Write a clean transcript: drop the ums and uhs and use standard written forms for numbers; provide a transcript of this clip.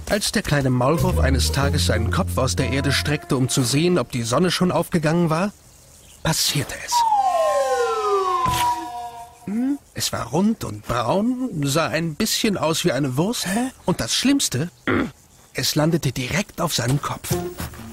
Als der kleine Maulwurf eines Tages seinen Kopf aus der Erde streckte, um zu sehen, ob die Sonne schon aufgegangen war, passierte es. Es war rund und braun, sah ein bisschen aus wie eine Wurst. Und das Schlimmste, es landete direkt auf seinem Kopf.